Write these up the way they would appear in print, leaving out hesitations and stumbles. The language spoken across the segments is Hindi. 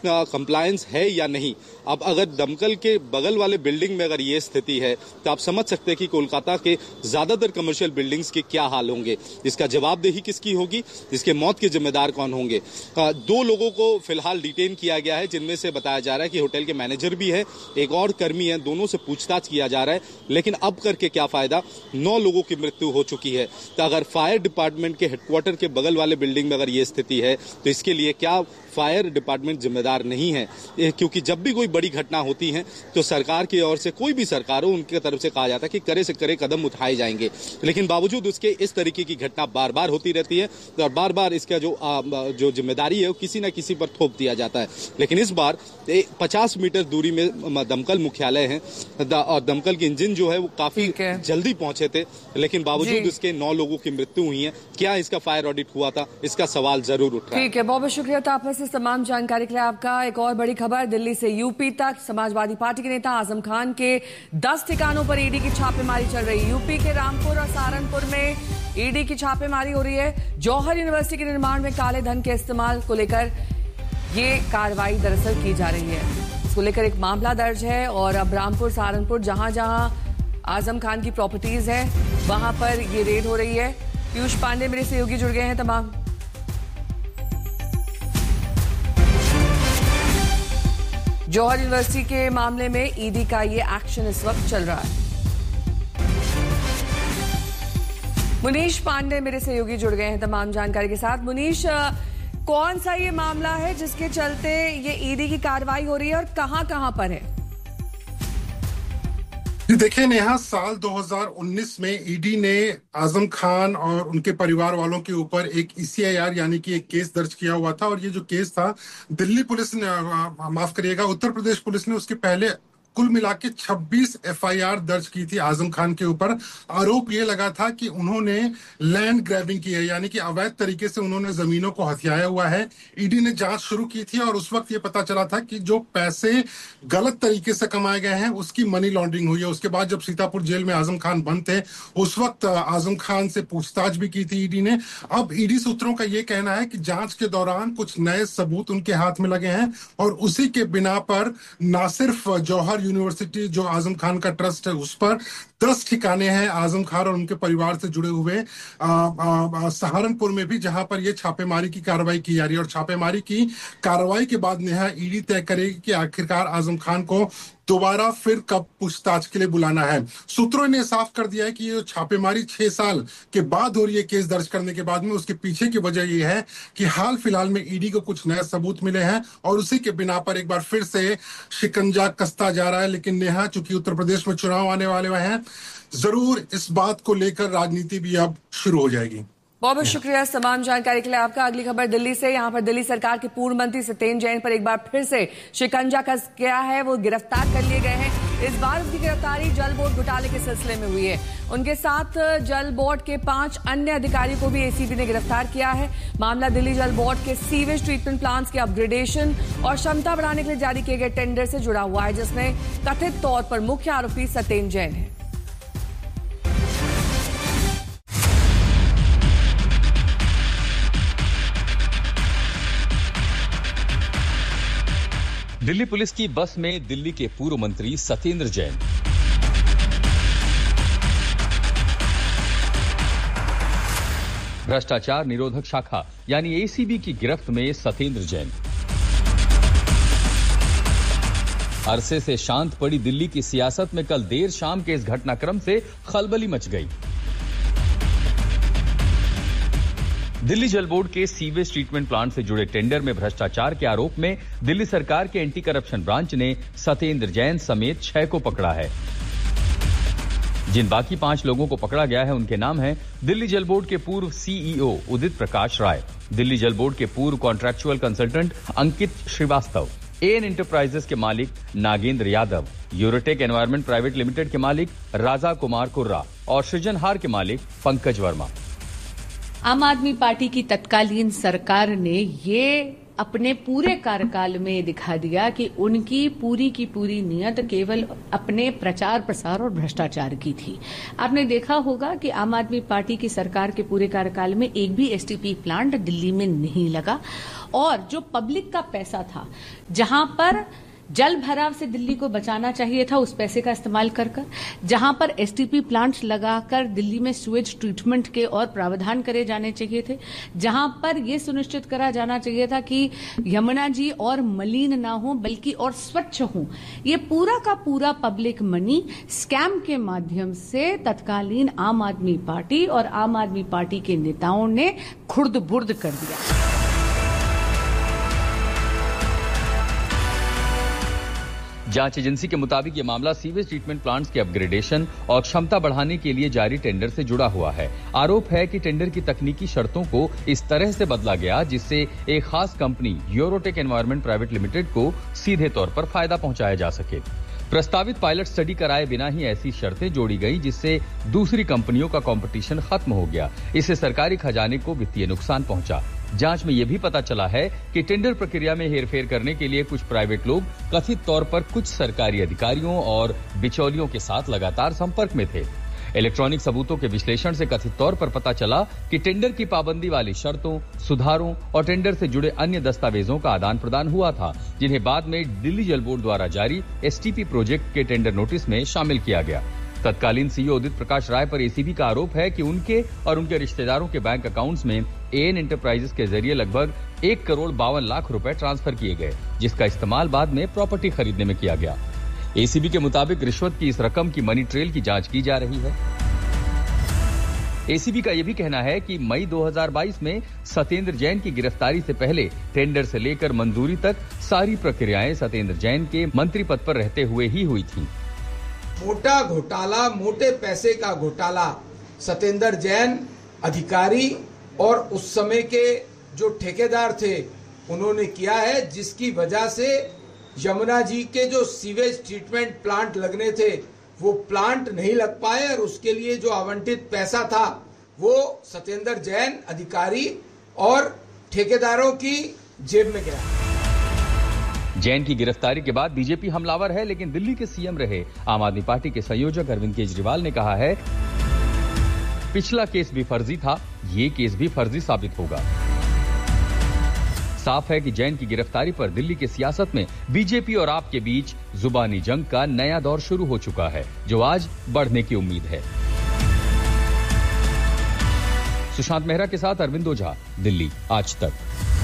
कंप्लायंस है या नहीं। अब अगर दमकल के बगल वाले बिल्डिंग में अगर ये स्थिति है तो आप समझ सकते हैं कि कोलकाता के ज्यादातर कमर्शियल बिल्डिंग्स के क्या हाल होंगे। इसका जवाबदेही किसकी होगी, इसके मौत के जिम्मेदार कौन होंगे। 2 लोगों को फिलहाल डिटेन किया गया है, जिनमें से बताया जा रहा है कि होटल के मैनेजर भी है, एक और कर्मी है, दोनों से पूछताछ किया जा रहा है। लेकिन अब करके क्या फायदा, 9 लोगों की मृत्यु हो चुकी है। तो अगर फायर डिपार्टमेंट के हेडक्वार्टर के बगल वाले बिल्डिंग में अगर ये स्थिति है तो इसके लिए क्या फायर डिपार्टमेंट जिम्मेदार नहीं है? क्योंकि जब भी कोई बड़ी घटना होती है तो सरकार की ओर से, कोई भी सरकार हो, उनकी तरफ से कहा जाता है कि करे से करे कदम उठाए जाएंगे। लेकिन बावजूद उसके इस तरीके की घटना बार बार होती रहती है और बार बार इसका जो जिम्मेदारी है वो किसी न किसी पर थोप दिया जाता है। लेकिन इस बार 50 मीटर दूरी में दमकल मुख्यालय है और दमकल के इंजन जो है वो काफी जल्दी पहुंचे थे, लेकिन बावजूद उसके 9 लोगों की मृत्यु हुई है। क्या इसका फायर ऑडिट हुआ था, इसका सवाल जरूर उठ रहा है। ठीक है, बहुत बहुत शुक्रिया तापस से तमाम जानकारी के लिए आपका। एक और बड़ी खबर, दिल्ली से यूपी तक समाजवादी पार्टी के नेता आजम खान के 10 ठिकानों पर ईडी की छापेमारी चल रही है। यूपी के रामपुर और सहारनपुर में ईडी की छापेमारी हो रही है। जौहर यूनिवर्सिटी के निर्माण में काले धन के इस्तेमाल को लेकर ये कार्रवाई दरअसल की जा रही है। इसको लेकर एक मामला दर्ज है और अब रामपुर सहारनपुर जहां जहां आजम खान की प्रॉपर्टीज है वहां पर ये रेड हो रही है। पीयूष पांडे मेरे सहयोगी जुड़ गए हैं तमाम। जौहर यूनिवर्सिटी के मामले में ईडी का ये एक्शन इस वक्त चल रहा है। मुनीश पांडे मेरे सहयोगी जुड़ गए हैं तमाम जानकारी के साथ। मुनीश, कौन सा ये मामला है जिसके चलते ये ईडी की कार्रवाई हो रही है और कहां पर है? देखिए नेहा, साल 2019 में ईडी ने आजम खान और उनके परिवार वालों के ऊपर एक ECIR यानी कि एक केस दर्ज किया हुआ था। और ये जो केस था, दिल्ली पुलिस ने, माफ करिएगा, उत्तर प्रदेश पुलिस ने उसके पहले कुल मिला के 26 FIR दर्ज की थी आजम खान के ऊपर। आरोप ये लगा था कि उन्होंने लैंड ग्रैबिंग की है, यानी कि अवैध तरीके से उन्होंने जमीनों को हथियाया हुआ है। ईडी ने जांच शुरू की थी और उस वक्त ये पता चला था कि जो पैसे गलत तरीके से कमाए गए हैं उसकी मनी लॉन्ड्रिंग हुई है। उसके बाद जब सीतापुर जेल में आजम खान बंद थे उस वक्त आजम खान से पूछताछ भी की थी ईडी ने। अब ईडी सूत्रों का ये कहना है कि जांच के दौरान कुछ नए सबूत उनके हाथ में लगे हैं और उसी के बिना पर ना सिर्फ जौहर यूनिवर्सिटी जो आजम खान का ट्रस्ट है उस पर 10 ठिकाने हैं आजम खान और उनके परिवार से जुड़े हुए सहारनपुर में भी, जहां पर ये छापेमारी की कार्रवाई की जा रही है। और छापेमारी की कार्रवाई के बाद नेहा ईडी तय करेगी कि आखिरकार आजम खान को दोबारा फिर कब पूछताछ के लिए बुलाना है। सूत्रों ने साफ कर दिया है कि ये छापेमारी 6 साल के बाद हो रही है केस दर्ज करने के बाद में। उसके पीछे की वजह ये है कि हाल फिलहाल में ईडी को कुछ नए सबूत मिले हैं और उसी के बिना पर एक बार फिर से शिकंजा कसता जा रहा है। लेकिन नेहा, चूंकि उत्तर प्रदेश में चुनाव आने वाले हैं, जरूर इस बात को लेकर राजनीति भी अब शुरू हो जाएगी। बहुत बहुत शुक्रिया तमाम जानकारी के लिए आपका। अगली खबर दिल्ली से। यहाँ पर दिल्ली सरकार के पूर्व मंत्री सत्येंद्र जैन पर एक बार फिर से शिकंजा कस गया है। वो गिरफ्तार कर लिए गए हैं। इस बार उनकी गिरफ्तारी जल बोर्ड घोटाले के सिलसिले में हुई है। उनके साथ जल बोर्ड के 5 अन्य अधिकारियों को भी एसीबी ने गिरफ्तार किया है। मामला दिल्ली जल बोर्ड के सीवेज ट्रीटमेंट प्लांट्स के अपग्रेडेशन और क्षमता बढ़ाने के लिए जारी किए गए टेंडर से जुड़ा हुआ है, जिसमें कथित तौर पर मुख्य आरोपी सत्येंद्र जैन है। दिल्ली पुलिस की बस में दिल्ली के पूर्व मंत्री सत्येंद्र जैन, भ्रष्टाचार निरोधक शाखा यानी एसीबी की गिरफ्त में सत्येंद्र जैन। अरसे से शांत पड़ी दिल्ली की सियासत में कल देर शाम के इस घटनाक्रम से खलबली मच गई। दिल्ली जल बोर्ड के सीवेज ट्रीटमेंट प्लांट से जुड़े टेंडर में भ्रष्टाचार के आरोप में दिल्ली सरकार के एंटी करप्शन ब्रांच ने सत्येंद्र जैन समेत 6 को पकड़ा है। जिन बाकी 5 लोगों को पकड़ा गया है उनके नाम हैं दिल्ली जल बोर्ड के पूर्व CEO उदित प्रकाश राय, दिल्ली जल बोर्ड के पूर्व contractual consultant Ankit Srivastava, AN enterprises के मालिक Nagendra Yadav, Eurotech environment private limited के मालिक राजा कुमार कुर्रा और सृजनहार के मालिक पंकज वर्मा। आम आदमी पार्टी की तत्कालीन सरकार ने ये अपने पूरे कार्यकाल में दिखा दिया कि उनकी पूरी की पूरी नियत केवल अपने प्रचार प्रसार और भ्रष्टाचार की थी। आपने देखा होगा कि आम आदमी पार्टी की सरकार के पूरे कार्यकाल में एक भी STP प्लांट दिल्ली में नहीं लगा और जो पब्लिक का पैसा था, जहां पर जल भराव से दिल्ली को बचाना चाहिए था, उस पैसे का इस्तेमाल कर जहां पर एसटीपी प्लांट्स लगाकर दिल्ली में सुएज ट्रीटमेंट के और प्रावधान करे जाने चाहिए थे, जहां पर यह सुनिश्चित करा जाना चाहिए था कि यमुना जी और मलिन ना हो बल्कि और स्वच्छ हो, ये पूरा का पूरा पब्लिक मनी स्कैम के माध्यम से तत्कालीन आम आदमी पार्टी और आम आदमी पार्टी के नेताओं ने खुर्द बुर्द कर दिया। जांच एजेंसी के मुताबिक ये मामला सीवेज ट्रीटमेंट प्लांट्स के अपग्रेडेशन और क्षमता बढ़ाने के लिए जारी टेंडर से जुड़ा हुआ है। आरोप है कि टेंडर की तकनीकी शर्तों को इस तरह से बदला गया जिससे एक खास company Eurotech environment private limited को सीधे तौर पर फायदा पहुंचाया जा सके। प्रस्तावित पायलट स्टडी कराए बिना ही ऐसी शर्तें जोड़ी गई जिससे दूसरी कंपनियों का कंपटीशन खत्म हो गया। इससे सरकारी खजाने को वित्तीय नुकसान पहुंचा। जांच में यह भी पता चला है कि टेंडर प्रक्रिया में हेरफेर करने के लिए कुछ प्राइवेट लोग कथित तौर पर कुछ सरकारी अधिकारियों और बिचौलियों के साथ लगातार संपर्क में थे। इलेक्ट्रॉनिक सबूतों के विश्लेषण से कथित तौर पर पता चला कि टेंडर की पाबंदी वाली शर्तों, सुधारों और टेंडर से जुड़े अन्य दस्तावेजों का आदान प्रदान हुआ था, जिन्हें बाद में दिल्ली जल बोर्ड द्वारा जारी एसटीपी प्रोजेक्ट के टेंडर नोटिस में शामिल किया गया। तत्कालीन सीईओ उदित प्रकाश राय पर एसीबी का आरोप है कि उनके और उनके रिश्तेदारों के बैंक अकाउंट्स में एएन एंटरप्राइजेस के जरिए लगभग 1,52,00,000 रुपए ट्रांसफर किए गए, जिसका इस्तेमाल बाद में प्रॉपर्टी खरीदने में किया गया। एसीबी के मुताबिक रिश्वत की इस रकम की मनी ट्रेल की जांच की जा रही है। एसीबी का यह भी कहना है कि मई 2022 में सत्येंद्र जैन की गिरफ्तारी से पहले टेंडर से लेकर मंजूरी तक सारी प्रक्रियाएं सत्येंद्र जैन के मंत्री पद पर रहते हुए ही हुई थीं। मोटा घोटाला, मोटे पैसे का घोटाला सत्येंद्र जैन अधिकारी और उस समय के जो ठेकेदार थे उन्होंने किया है, जिसकी वजह से यमुना जी के जो सीवेज ट्रीटमेंट प्लांट लगने थे वो प्लांट नहीं लग पाए और उसके लिए जो आवंटित पैसा था वो सत्येंद्र जैन अधिकारी और ठेकेदारों की जेब में गया। जैन की गिरफ्तारी के बाद बीजेपी हमलावर है, लेकिन दिल्ली के सीएम रहे आम आदमी पार्टी के संयोजक अरविंद केजरीवाल ने कहा है पिछला केस भी फर्जी था, ये केस भी फर्जी साबित होगा। साफ है कि जैन की गिरफ्तारी पर दिल्ली की सियासत में बीजेपी और आप के बीच जुबानी जंग का नया दौर शुरू हो चुका है, जो आज बढ़ने की उम्मीद है। सुशांत मेहरा के साथ अरविंद ओझा, दिल्ली आज तक।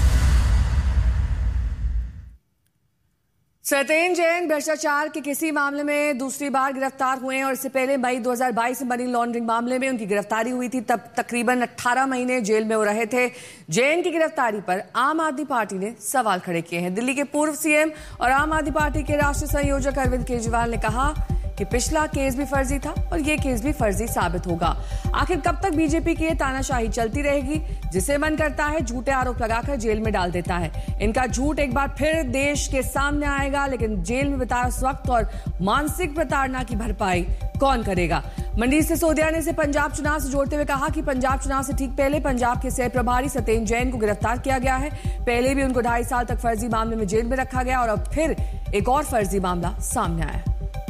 सत्येंद्र जैन भ्रष्टाचार के किसी मामले में दूसरी बार गिरफ्तार हुए हैं और इससे पहले मई 2022 में मनी लॉन्ड्रिंग मामले में उनकी गिरफ्तारी हुई थी। तब तकरीबन 18 महीने जेल में वो रहे थे। जैन की गिरफ्तारी पर आम आदमी पार्टी ने सवाल खड़े किए हैं। दिल्ली के पूर्व सीएम और आम आदमी पार्टी के राष्ट्रीय संयोजक अरविंद केजरीवाल ने कहा कि पिछला केस भी फर्जी था और ये केस भी फर्जी साबित होगा। आखिर कब तक बीजेपी की ये तानाशाही चलती रहेगी? जिसे मन करता है झूठे आरोप लगाकर जेल में डाल देता है। इनका झूठ एक बार फिर देश के सामने आएगा, लेकिन जेल में बिताए उस वक्त और मानसिक प्रताड़ना की भरपाई कौन करेगा? मंडीप सिसोदिया ने इसे पंजाब चुनाव से जोड़ते हुए कहा कि पंजाब चुनाव से ठीक पहले पंजाब के सह प्रभारी सत्येंद्र जैन को गिरफ्तार किया गया है। पहले भी उनको 2.5 साल तक फर्जी मामले में जेल में रखा गया और अब फिर एक और फर्जी मामला सामने आया।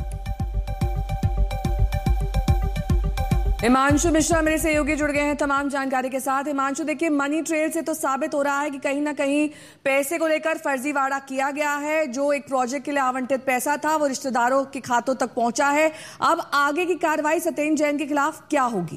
हिमांशु मिश्रा मेरे सहयोगी जुड़ गए हैं तमाम जानकारी के साथ। हिमांशु, देखिए मनी ट्रेल से तो साबित हो रहा है कि कहीं ना कहीं पैसे को लेकर फर्जीवाड़ा किया गया है। जो एक प्रोजेक्ट के लिए आवंटित पैसा था वो रिश्तेदारों के खातों तक पहुंचा है। अब आगे की कार्रवाई सत्येंद्र जैन के खिलाफ क्या होगी?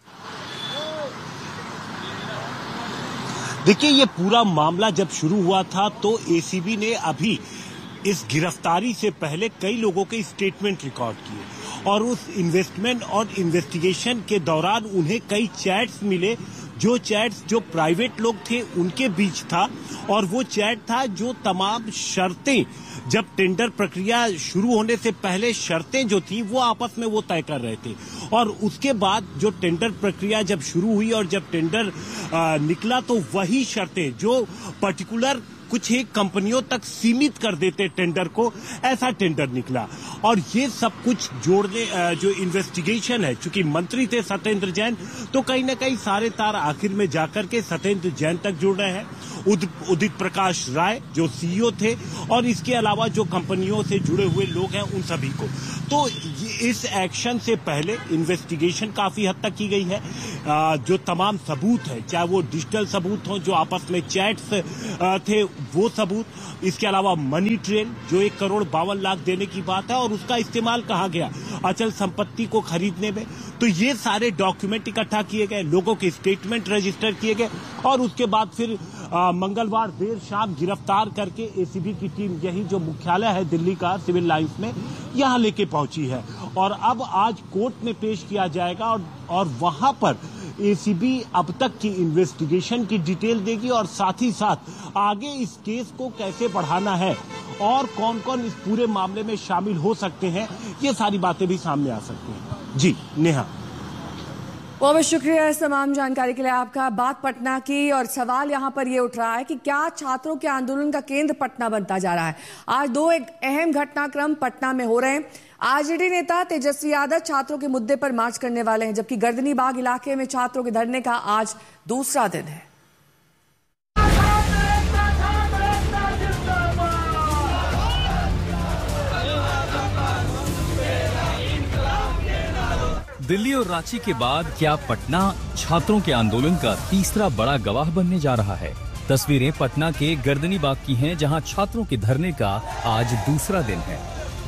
देखिए, ये पूरा मामला जब शुरू हुआ था तो एसीबी ने अभी इस गिरफ्तारी से पहले कई लोगों के स्टेटमेंट रिकॉर्ड किए और उस इन्वेस्टमेंट और इन्वेस्टिगेशन के दौरान उन्हें कई चैट्स मिले, जो चैट्स जो प्राइवेट लोग थे उनके बीच था और वो चैट था जो तमाम शर्तें जब टेंडर प्रक्रिया शुरू होने से पहले शर्तें जो थी वो आपस में वो तय कर रहे थे और उसके बाद जो टेंडर प्रक्रिया जब शुरू हुई और जब टेंडर निकला तो वही शर्तें जो पर्टिकुलर कुछ ही कंपनियों तक सीमित कर देते टेंडर को, ऐसा टेंडर निकला। और ये सब कुछ जोड़ने जो इन्वेस्टिगेशन है, चूंकि मंत्री थे सत्येंद्र जैन, तो कहीं ना कहीं सारे तार आखिर में जाकर के सत्येंद्र जैन तक जुड़ रहे हैं। उदित प्रकाश राय जो सीईओ थे, और इसके अलावा जो कंपनियों से जुड़े हुए लोग हैं उन सभी को। तो इस एक्शन से पहले इन्वेस्टिगेशन काफी हद तक की गई है। जो तमाम सबूत है, चाहे वो डिजिटल सबूत हो, जो आपस में चैट्स थे वो सबूत, इसके अलावा मनी ट्रेल जो 1,52,00,000 देने की बात है और उसका इस्तेमाल कहाँ गया अचल संपत्ति को खरीदने में, तो ये सारे डॉक्यूमेंट इकट्ठा किए गए, लोगों के स्टेटमेंट रजिस्टर किए गए और उसके बाद फिर मंगलवार देर शाम गिरफ्तार करके एसीबी की टीम यही जो मुख्यालय है दिल्ली का सिविल लाइंस में यहां लेके पहुंची है और अब आज कोर्ट में पेश किया जाएगा और वहां पर एसीबी अब तक की इन्वेस्टिगेशन की डिटेल देगी और साथ ही साथ आगे इस केस को कैसे बढ़ाना है और कौन कौन इस पूरे मामले में शामिल हो सकते हैं, ये सारी बातें भी सामने आ सकती हैं। जी नेहा। बहुत शुक्रिया इस तमाम जानकारी के लिए आपका। बात पटना की और सवाल यहाँ पर ये उठ रहा है कि क्या छात्रों के आंदोलन का केंद्र पटना बनता जा रहा है। आज दो एक अहम घटनाक्रम पटना में हो रहे हैं। आरजेडी नेता तेजस्वी यादव छात्रों के मुद्दे पर मार्च करने वाले हैं, जबकि गर्दनी बाग इलाके में छात्रों के धरने का आज दूसरा दिन है। दिल्ली और रांची के बाद क्या पटना छात्रों के आंदोलन का तीसरा बड़ा गवाह बनने जा रहा है। तस्वीरें पटना के गर्दनी बाग की हैं, जहां छात्रों के धरने का आज दूसरा दिन है।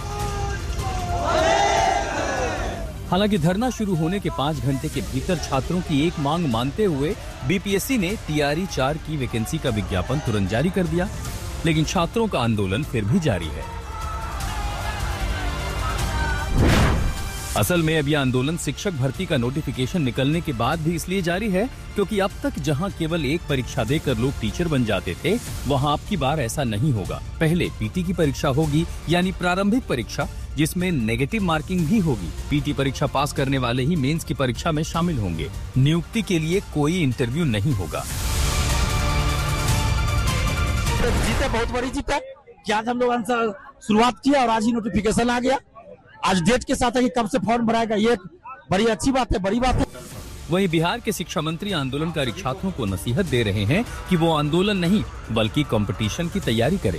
हालांकि धरना शुरू होने के 5 घंटे के भीतर छात्रों की एक मांग मानते हुए बीपीएससी ने टीआरई 4 की वैकेंसी का विज्ञापन तुरंत जारी कर दिया, लेकिन छात्रों का आंदोलन फिर भी जारी है। असल में अब यह आंदोलन शिक्षक भर्ती का नोटिफिकेशन निकलने के बाद भी इसलिए जारी है क्योंकि अब तक जहां केवल एक परीक्षा देकर लोग टीचर बन जाते थे, वहां अब की बार ऐसा नहीं होगा। पहले पीटी की परीक्षा होगी, यानी प्रारंभिक परीक्षा, जिसमें नेगेटिव मार्किंग भी होगी। पीटी परीक्षा पास करने वाले ही मेंस की परीक्षा में शामिल होंगे। नियुक्ति के लिए कोई इंटरव्यू नहीं होगा। जीते बहुत बड़ी जीत है कि आज हम लोग शुरुआत किया और आज ही नोटिफिकेशन आ गया। आज डेट के साथ है कि कब से फॉर्म भराएगा, ये बड़ी अच्छी बात है, बड़ी बात है। वहीं बिहार के शिक्षा मंत्री आंदोलनकारी छात्रों को नसीहत दे रहे हैं कि वो आंदोलन नहीं बल्कि कंपटीशन की तैयारी करें।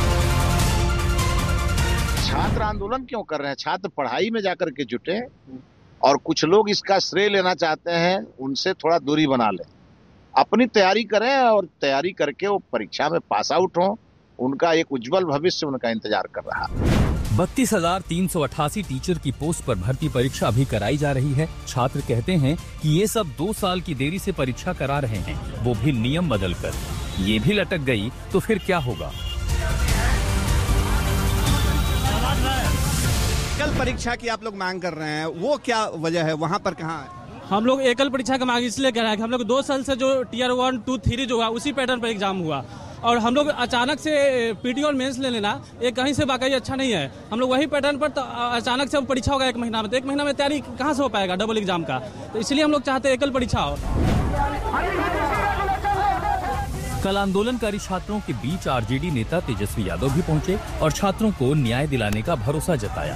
छात्र आंदोलन क्यों कर रहे हैं? छात्र पढ़ाई में जाकर के जुटे और कुछ लोग इसका श्रेय लेना चाहते हैं, उनसे थोड़ा दूरी बना लें। अपनी तैयारी करें और तैयारी करके वो परीक्षा में पास आउट हो, उनका एक उज्जवल भविष्य उनका इंतजार कर रहा है। 32,388 टीचर की पोस्ट पर भर्ती परीक्षा अभी कराई जा रही है। छात्र कहते हैं कि ये सब 2 साल की देरी से परीक्षा करा रहे हैं, वो भी नियम बदलकर। ये भी लटक गई तो फिर क्या होगा? एकल परीक्षा की आप लोग मांग कर रहे हैं, वो क्या वजह है? वहाँ पर कहाँ है? हम लोग एकल परीक्षा का मांग इसलिए कर रहे हैं कि हम लोग 2 साल से जो टीयर 1, 2, 3 जो हुआ उसी पैटर्न पर एग्जाम हुआ और हम लोग अचानक से पीटी और मेंस ले लेना ये कहीं से वाकई अच्छा नहीं है। हम लोग वही पैटर्न पर तो अचानक से परीक्षा होगा 1 महीना में, तो 1 महीना में तैयारी कहाँ से हो पाएगा डबल एग्जाम का? तो इसलिए हम लोग चाहते हैं एकल परीक्षा हो। कल आंदोलनकारी छात्रों के बीच आरजेडी नेता तेजस्वी यादव भी पहुंचे और छात्रों को न्याय दिलाने का भरोसा जताया।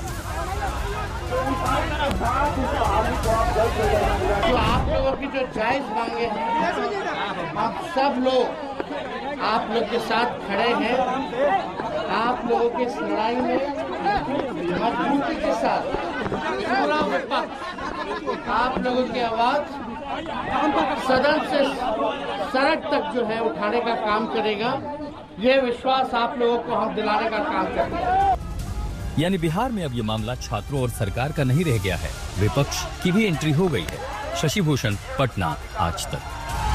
जो आप लोगों की जो जायज मांगे हैं, आप सब लोग आप लोग के साथ खड़े हैं। आप लोगों की इस लड़ाई में मजबूती के साथ पूरा विपक्ष आप लोगों की आवाज सदन से सड़क तक जो है उठाने का काम करेगा। ये विश्वास आप लोगों को हम दिलाने का काम करेंगे। यानी बिहार में अब ये मामला छात्रों और सरकार का नहीं रह गया है, विपक्ष की भी एंट्री हो गई है। शशि भूषण, पटना, आज तक।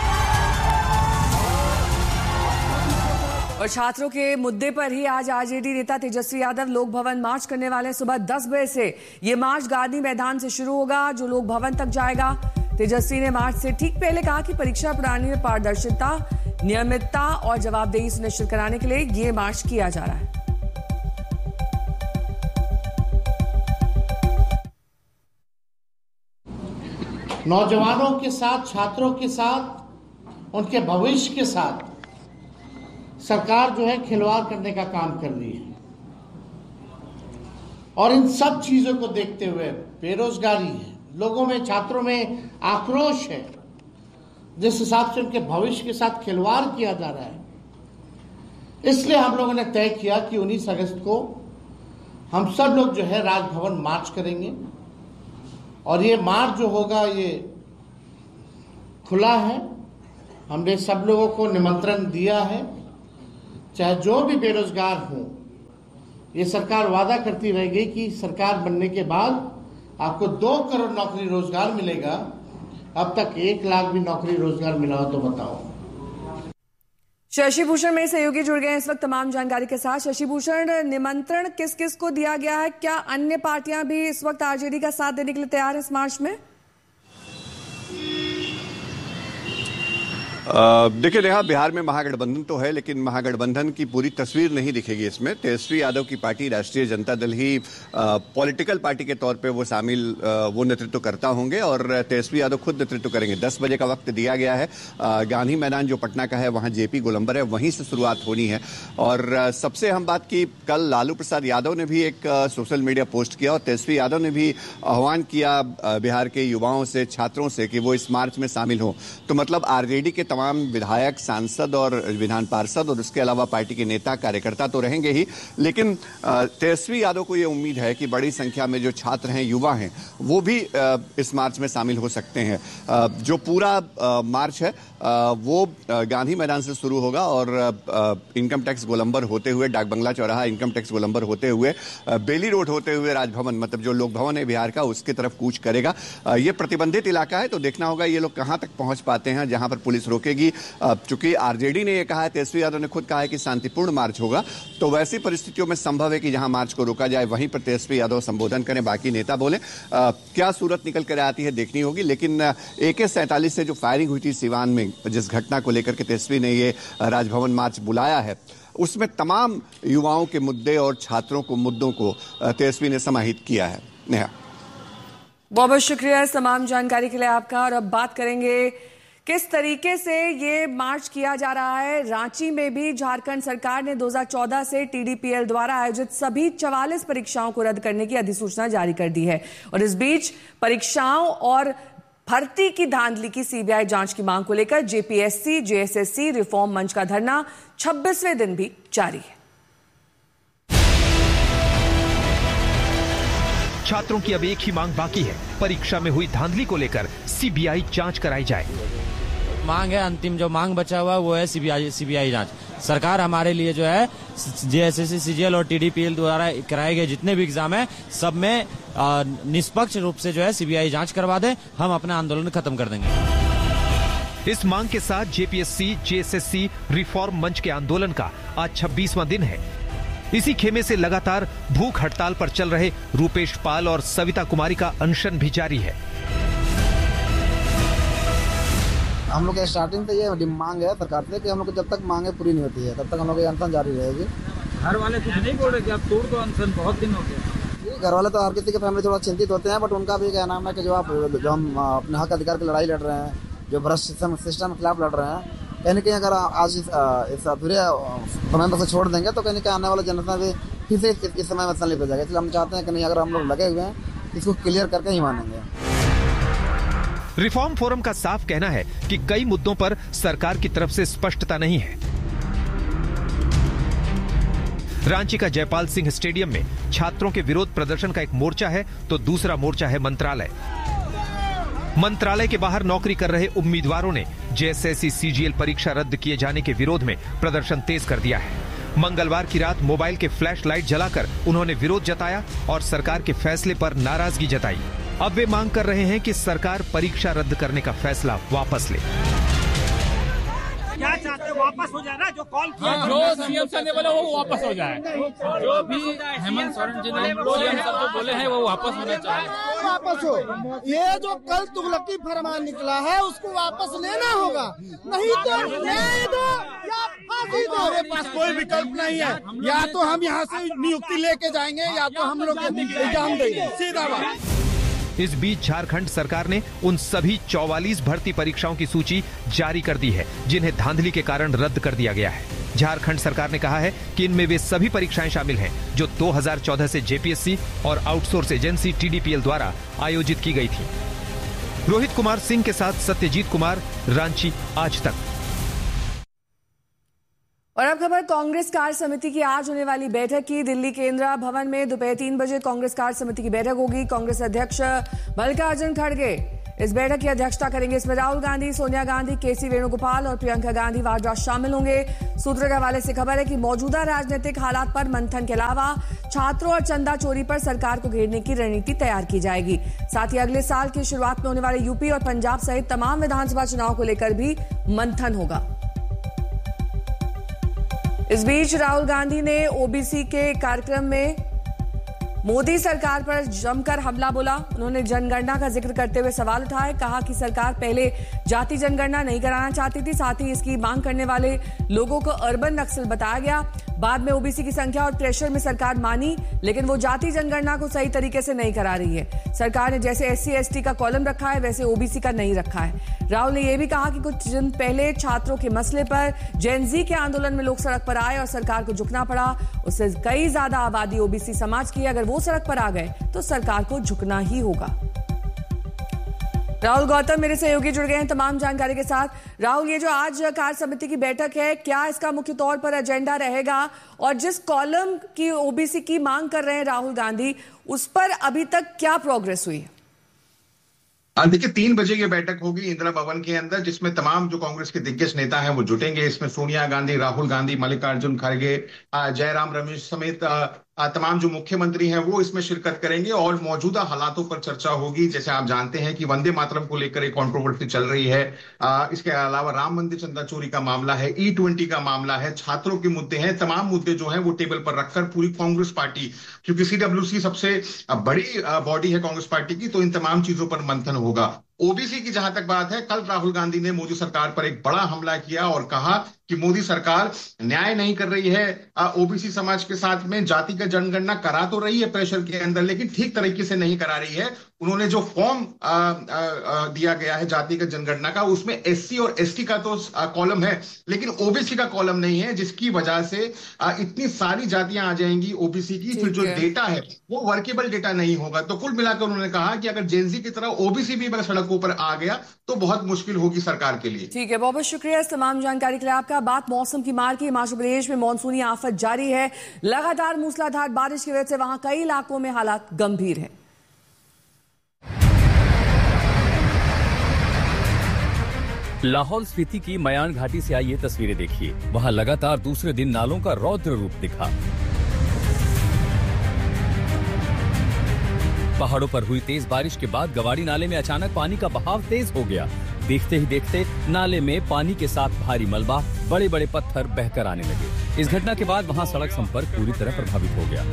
और छात्रों के मुद्दे पर ही आज आरजेडी नेता तेजस्वी यादव लोक भवन मार्च करने वाले हैं। सुबह 10 बजे से ये मार्च गांधी मैदान से शुरू होगा, जो लोक भवन तक जाएगा। तेजस्वी ने मार्च से ठीक पहले कहा कि परीक्षा प्रणाली में पारदर्शिता, नियमितता और जवाबदेही सुनिश्चित कराने के लिए ये मार्च किया जा रहा है। नौजवानों के साथ, छात्रों के साथ, उनके भविष्य के साथ सरकार जो है खिलवाड़ करने का काम कर रही है। और इन सब चीजों को देखते हुए बेरोजगारी है, लोगों में, छात्रों में आक्रोश है, जिस हिसाब से उनके भविष्य के साथ खिलवाड़ किया जा रहा है, इसलिए हम लोगों ने तय किया कि 19 अगस्त को हम सब लोग जो है राजभवन मार्च करेंगे और ये मार्च जो होगा ये खुला है। हमने सब लोगों को निमंत्रण दिया है, चाहे जो भी बेरोजगार हों। ये सरकार वादा करती रहेगी कि सरकार बनने के बाद आपको 2 करोड़ नौकरी रोजगार मिलेगा। अब तक 1 लाख भी नौकरी रोजगार मिला हो तो बताओ। शशि भूषण में सहयोगी जुड़ गए हैं इस वक्त तमाम जानकारी के साथ। शशि भूषण, निमंत्रण किस किस को दिया गया है? क्या अन्य पार्टियां भी इस वक्त आरजेडी का साथ देने के लिए तैयार है इस मार्च में? देखिए नेहा, बिहार में महागठबंधन तो है, लेकिन महागठबंधन की पूरी तस्वीर नहीं दिखेगी इसमें। तेजस्वी यादव की पार्टी राष्ट्रीय जनता दल ही पॉलिटिकल पार्टी के तौर पे वो नेतृत्व करता होंगे और तेजस्वी यादव खुद नेतृत्व करेंगे। 10 बजे का वक्त दिया गया है। गांधी मैदान जो पटना का है वहां जेपी गोलंबर है, वहीं से शुरुआत होनी है। और सबसे अहम बात की, कल लालू प्रसाद यादव ने भी एक सोशल मीडिया पोस्ट किया और तेजस्वी यादव ने भी आह्वान किया बिहार के युवाओं से, छात्रों से कि वो इस मार्च में शामिल हों। तो मतलब आरजेडी के तमाम विधायक, सांसद और विधान पार्षद और उसके अलावा पार्टी के नेता कार्यकर्ता तो रहेंगे ही, लेकिन तेजस्वी यादव को यह उम्मीद है कि बड़ी संख्या में जो छात्र हैं, युवा हैं, वो भी इस मार्च में शामिल हो सकते हैं। जो पूरा मार्च है वो गांधी मैदान से शुरू होगा और इनकम टैक्स गोलंबर होते हुए, डाक बंगला चौराहा इनकम टैक्स गोलंबर होते हुए, बेली रोड होते हुए राजभवन, मतलब जो लोक भवन है बिहार का, उसकी तरफ कूच करेगा। ये प्रतिबंधित इलाका है, तो देखना होगा ये लोग कहां तक पहुंच पाते हैं, जहां पर पुलिस रोकेगी। चूंकि आरजेडी ने यह कहा है, तेजस्वी यादव ने खुद कहा है कि शांतिपूर्ण मार्च होगा, तो वैसी परिस्थितियों में संभव है कि जहां मार्च को रोका जाए वहीं पर तेजस्वी यादव संबोधन करें, बाकी नेता बोले। क्या सूरत निकल कर आती है देखनी होगी। लेकिन AK-47 से जो फायरिंग हुई थी सिवान में, जिस घटना को लेकर के तेजस्वी ने ये राजभवन मार्च बुलाया है, उसमें तमाम युवाओं के मुद्दे और छात्रों को मुद्दों को तेजस्वी ने समाहित किया है। नेहा, बहुत बहुत शुक्रिया इस तमाम जानकारी के लिए आपका। और अब बात करेंगे किस तरीके से ये मार्च किया जा रहा है। रांची में भी झारखंड सरकार ने 2014 से TDPL द्वारा आयोजित सभी 44 परीक्षाओं को रद्द करने की अधिसूचना जारी कर दी है। और इस बीच परीक्षाओं और भर्ती की धांधली की CBI जांच की मांग को लेकर JPSC, JSSC रिफॉर्म मंच का धरना 26वें दिन भी जारी है। छात्रों की अब एक ही मांग बाकी है, परीक्षा में हुई धांधली को लेकर CBI जांच कराई जाए। मांग है, अंतिम जो मांग बचा हुआ वो है CBI जांच। सरकार हमारे लिए जो है JSSC, CGL और TDPL द्वारा कराए गए जितने भी एग्जाम है, सब में निष्पक्ष रूप से जो है CBI जांच करवा दे, हम अपना आंदोलन खत्म कर देंगे। इस मांग के साथ JPSC, JSSC रिफॉर्म मंच के आंदोलन का आज 26वां दिन है। इसी खेमे से लगातार भूख हड़ताल पर चल रहे रूपेश पाल और सविता कुमारी का अनशन भी जारी है। हम लोग स्टार्टिंग से ये मांग है सरकार से कि हम लोग जब तक मांगे पूरी नहीं होती है तब तक हम लोग अनशन जारी रहेगी। घर वाले कुछ नहीं बोल रहे कि आप तोड़ दो अनशन, बहुत दिन हो गया। घर वाले तो हर किसी के फैमिली थोड़ा चिंतित होते हैं, बट उनका भी क्या नाम है कि जो हम अपने हक अधिकार की लड़ाई लड़ रहे हैं, जो भ्रष्ट सिस्टम के खिलाफ लड़ रहे हैं, कहीं न कहीं अगर आज इस अधूरे समय में से छोड़ देंगे तो कहीं न कहीं आने वाला जनता भी फिर से इस समय में संलिप्त हो जाएगा। इसलिए हम चाहते हैं कि नहीं, अगर हम लोग लगे हुए हैं इसको क्लियर करके ही मानेंगे। रिफॉर्म फोरम का साफ कहना है कि कई मुद्दों पर सरकार की तरफ से स्पष्टता नहीं है। रांची का जयपाल सिंह स्टेडियम में छात्रों के विरोध प्रदर्शन का एक मोर्चा है, तो दूसरा मोर्चा है मंत्रालय। मंत्रालय के बाहर नौकरी कर रहे उम्मीदवारों ने JSSC, CGL परीक्षा रद्द किए जाने के विरोध में प्रदर्शन तेज कर दिया है। मंगलवार की रात मोबाइल के फ्लैश लाइट जलाकर उन्होंने विरोध जताया और सरकार के फैसले पर नाराजगी जताई। अब वे मांग कर रहे हैं कि सरकार परीक्षा रद्द करने का फैसला वापस ले। क्या चाहते हो, वापस हो जाए ना, जो कॉल किया, जो CM सर ने बोला वो वापस हो जाए, जो भी हेमंत सोरेन जी ने CM सर जो बोले हैं वो वापस होना चाहिए। वापस हो, ये जो कल तुगलकी फरमान निकला है उसको वापस लेना होगा, नहीं तो दे दो या फांसी दो। हमारे पास कोई विकल्प नहीं है, या तो हम यहाँ से नियुक्ति लेके जाएंगे या तो हम लोग एग्जाम देंगे, सीधा बात। इस बीच झारखंड सरकार ने उन सभी 44 भर्ती परीक्षाओं की सूची जारी कर दी है जिन्हें धांधली के कारण रद्द कर दिया गया है। झारखंड सरकार ने कहा है कि इनमें वे सभी परीक्षाएं शामिल हैं जो 2014 से JPSC और आउटसोर्स एजेंसी TDPL द्वारा आयोजित की गई थी। रोहित कुमार सिंह के साथ सत्यजीत कुमार, रांची, आज तक। और अब खबर कांग्रेस कार्य समिति की आज होने वाली बैठक की। दिल्ली केंद्र भवन में दोपहर 3 बजे कांग्रेस कार्य समिति की बैठक होगी। कांग्रेस अध्यक्ष मल्लिकार्जुन खड़गे इस बैठक की अध्यक्षता करेंगे। इसमें राहुल गांधी, सोनिया गांधी, केसी वेणुगोपाल और प्रियंका गांधी वाड्रा शामिल होंगे। सूत्रों के हवाले से खबर है कि मौजूदा राजनीतिक हालात पर मंथन के अलावा छात्रों और चंदा चोरी पर सरकार को घेरने की रणनीति तैयार की जाएगी। साथ ही अगले साल की शुरुआत में होने वाले यूपी और पंजाब सहित तमाम विधानसभा चुनाव को लेकर भी मंथन होगा। इस बीच राहुल गांधी ने ओबीसी के कार्यक्रम में मोदी सरकार पर जमकर हमला बोला। उन्होंने जनगणना का जिक्र करते हुए सवाल उठाए। कहा कि सरकार पहले जाति जनगणना नहीं कराना चाहती थी, साथ ही इसकी मांग करने वाले लोगों को अर्बन नक्सल बताया गया। बाद में ओबीसी की संख्या और प्रेशर में सरकार मानी, लेकिन वो जाति जनगणना को सही तरीके से नहीं करा रही है। सरकार ने जैसे SC ST का कॉलम रखा है वैसे ओबीसी का नहीं रखा है। राहुल ने यह भी कहा कि कुछ दिन पहले छात्रों के मसले पर जेन ज़ी के आंदोलन में लोग सड़क पर आए और सरकार को झुकना पड़ा। उससे कई ज्यादा आबादी ओबीसी समाज की, अगर वो सड़क पर आ गए तो सरकार को झुकना ही होगा। राहुल गौतम मेरे सहयोगी जुड़ गए हैं तमाम जानकारी के साथ। राहुल, ये जो आज कार्य समिति की बैठक है, क्या इसका मुख्य तौर पर एजेंडा रहेगा? और जिस कॉलम की ओबीसी की मांग कर रहे हैं राहुल गांधी, उस पर अभी तक क्या प्रोग्रेस हुई है? देखिए, 3 बजे ये बैठक होगी इंदिरा भवन के अंदर, जिसमें तमाम जो कांग्रेस के दिग्गज नेता हैं वो जुटेंगे। इसमें सोनिया गांधी, राहुल गांधी, मल्लिकार्जुन खड़गे, जयराम रमेश समेत तमाम जो मुख्यमंत्री हैं वो इसमें शिरकत करेंगे और मौजूदा हालातों पर चर्चा होगी। जैसे आप जानते हैं कि वंदे मातरम को लेकर एक कंट्रोवर्सी चल रही है। इसके अलावा राम मंदिर चंदा चोरी का मामला है, E20 का मामला है, छात्रों के मुद्दे हैं। तमाम मुद्दे जो हैं वो टेबल पर रखकर पूरी कांग्रेस पार्टी, क्योंकि CWC सबसे बड़ी बॉडी है कांग्रेस पार्टी की, तो इन तमाम चीजों पर मंथन होगा। ओबीसी की जहां तक बात है, कल राहुल गांधी ने मोदी सरकार पर एक बड़ा हमला किया और कहा कि मोदी सरकार न्याय नहीं कर रही है ओबीसी समाज के साथ में। जाति का जनगणना करा तो रही है प्रेशर के अंदर, लेकिन ठीक तरीके से नहीं करा रही है। उन्होंने जो फॉर्म दिया गया है जाति का जनगणना का, उसमें SC और ST का तो कॉलम है, लेकिन ओबीसी का कॉलम नहीं है, जिसकी वजह से इतनी सारी जातियां आ जाएंगी ओबीसी की, फिर जो डेटा है वो वर्केबल डेटा नहीं होगा। तो कुल मिलाकर उन्होंने कहा कि अगर जेनजी की तरह ओबीसी भी अगर सड़कों पर आ गया तो बहुत मुश्किल होगी सरकार के लिए। ठीक है, बहुत बहुत शुक्रिया इस तमाम जानकारी के लिए आपका। बात मौसम की मार की। हिमाचल प्रदेश में मानसूनी आफत जारी है। लगातार मूसलाधार बारिश की वजह से वहां कई इलाकों में हालात गंभीर है। लाहौल स्पीति की मयान घाटी से आई ये तस्वीरें देखिए। वहां लगातार दूसरे दिन नालों का रौद्र रूप दिखा। पहाड़ों पर हुई तेज बारिश के बाद गवाड़ी नाले में अचानक पानी का बहाव तेज हो गया। देखते ही देखते नाले में पानी के साथ भारी मलबा, बड़े बड़े पत्थर बहकर आने लगे। इस घटना के बाद वहां सड़क संपर्क पूरी तरह प्रभावित हो गया।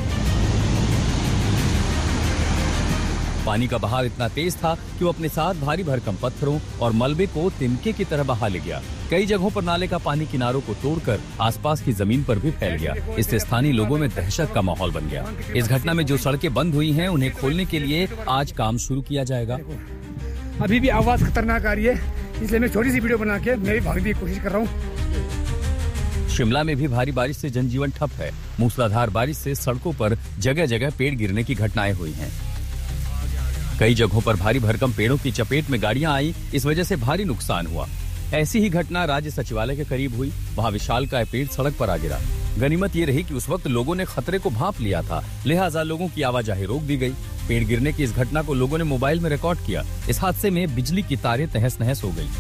पानी का बहाव इतना तेज था कि वो अपने साथ भारी भरकम पत्थरों और मलबे को तिनके की तरह बहा ले गया। कई जगहों पर नाले का पानी किनारों को तोड़कर आसपास की जमीन पर भी फैल गया। इससे स्थानीय लोगों में दहशत का माहौल बन गया। इस घटना में जो सड़कें बंद हुई हैं, उन्हें खोलने के लिए आज काम शुरू किया जाएगा। अभी भी आवाज खतरनाक आ रही है, इसलिए मैं छोटी सी वीडियो बना के मैं भी भागने की कोशिश कर रहा हूँ। शिमला में भी भारी बारिश से जनजीवन ठप है। मूसलाधार बारिश से सड़कों पर जगह जगह पेड़ गिरने की घटनाएं हुई हैं। कई जगहों पर भारी भरकम पेड़ों की चपेट में गाड़ियां आई, इस वजह से भारी नुकसान हुआ। ऐसी ही घटना राज्य सचिवालय के करीब हुई। वहां विशालकाय पेड़ सड़क पर आ गिरा। गनीमत ये रही कि उस वक्त लोगों ने खतरे को भांप लिया था, लिहाजा लोगों की आवाजाही रोक दी गई। पेड़ गिरने की इस घटना को लोगों ने मोबाइल में रिकॉर्ड किया। इस हादसे में बिजली की तारें तहस नहस हो गई।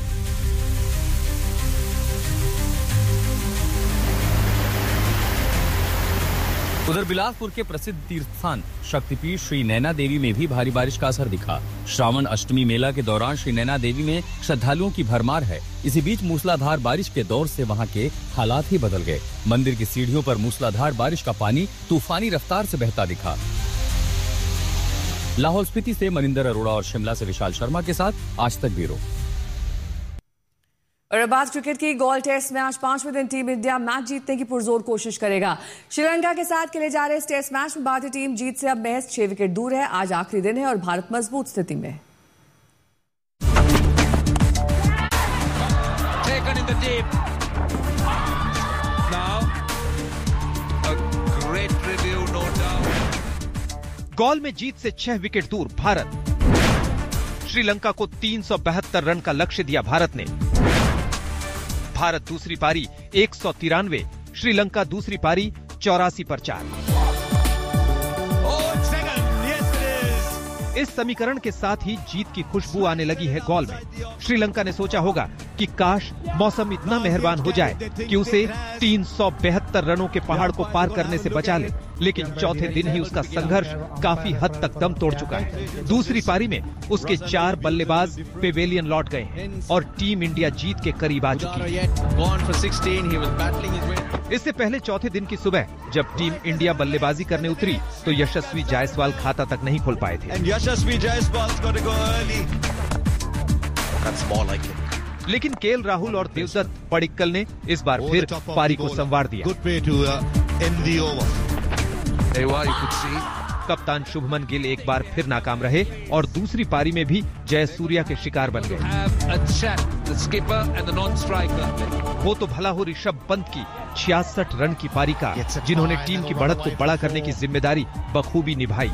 उधर बिलासपुर के प्रसिद्ध तीर्थ स्थान शक्तिपीठ श्री नैना देवी में भी भारी बारिश का असर दिखा। श्रावण अष्टमी मेला के दौरान श्री नैना देवी में श्रद्धालुओं की भरमार है। इसी बीच मूसलाधार बारिश के दौर से वहां के हालात ही बदल गए। मंदिर की सीढ़ियों पर मूसलाधार बारिश का पानी तूफानी रफ्तार से बहता दिखा। लाहौल स्पीति से मनिंदर अरोड़ा और शिमला से विशाल शर्मा के साथ आज तक ब्यूरो। और अब बात क्रिकेट की। गोल टेस्ट मैच 5वें दिन टीम इंडिया मैच जीतने की पुरजोर कोशिश करेगा। श्रीलंका के साथ खेले जा रहे इस टेस्ट मैच में भारतीय टीम जीत से अब महज 6 विकेट दूर है। आज आखिरी दिन है और भारत मजबूत स्थिति में है। गोल में जीत से 6 विकेट दूर भारत। श्रीलंका को 372 रन का लक्ष्य दिया भारत ने। भारत दूसरी पारी 193, श्रीलंका दूसरी पारी 84 पर 4। इस समीकरण के साथ ही जीत की खुशबू आने लगी है गॉल में। श्रीलंका ने सोचा होगा कि काश मौसम इतना मेहरबान हो जाए कि उसे 372 रनों के पहाड़ को पार करने से बचा ले, लेकिन चौथे दिन ही उसका संघर्ष काफी हद तक दम तोड़ चुका है। दूसरी पारी में उसके 4 बल्लेबाज पेवेलियन लौट गए हैं और टीम इंडिया जीत के करीब आ चुकी है। इससे पहले चौथे दिन की सुबह जब टीम इंडिया बल्लेबाजी करने उतरी तो यशस्वी जायसवाल खाता तक नहीं खोल पाए थे। लेकिन केएल राहुल और देवदत्त पडिक्कल ने इस बार फिर पारी को संवार दिया। कप्तान शुभमन गिल एक बार फिर नाकाम रहे और दूसरी पारी में भी जयसूर्या के शिकार बन गए। वो तो भला हो ऋषभ पंत की 66 रन की पारी का, जिन्होंने टीम की बढ़त को बड़ा करने की जिम्मेदारी बखूबी निभाई।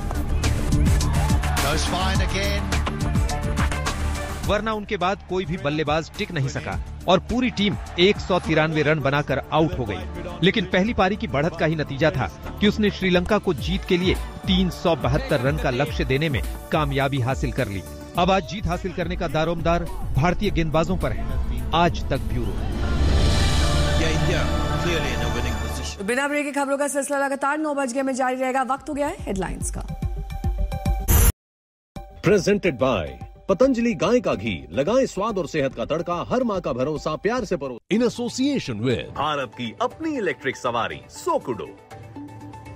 वरना उनके बाद कोई भी बल्लेबाज टिक नहीं सका और पूरी टीम 193 रन बनाकर आउट हो गई। लेकिन पहली पारी की बढ़त का ही नतीजा था कि उसने श्रीलंका को जीत के लिए 372 रन का लक्ष्य देने में कामयाबी हासिल कर ली। अब आज जीत हासिल करने का दारोमदार भारतीय गेंदबाजों पर है। आज तक ब्यूरो। बिना ब्रेक की खबरों का सिलसिला लगातार 9 बजे में जारी रहेगा। वक्त हो गया है हेडलाइंस का। प्रेजेंटेड बाय पतंजलि गाय का घी, लगाएं स्वाद और सेहत का तड़का, हर माँ का भरोसा प्यार से परो। इन एसोसिएशन विद भारत की अपनी इलेक्ट्रिक सवारी सोकुडो।